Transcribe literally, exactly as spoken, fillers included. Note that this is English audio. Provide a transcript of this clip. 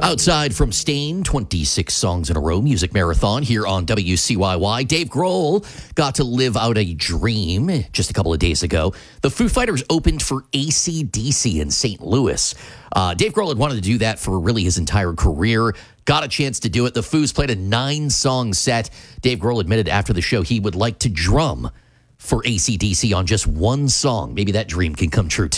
Outside from Stain, twenty-six songs in a row, music marathon here on W C Y Y. Dave Grohl got to live out a dream just a couple of days ago. The Foo Fighters opened for A C D C in Saint Louis. Uh, Dave Grohl had wanted to do that for really his entire career. Got a chance to do it. The Foos played a nine-song set. Dave Grohl admitted after the show he would like to drum for A C D C on just one song. Maybe that dream can come true, too.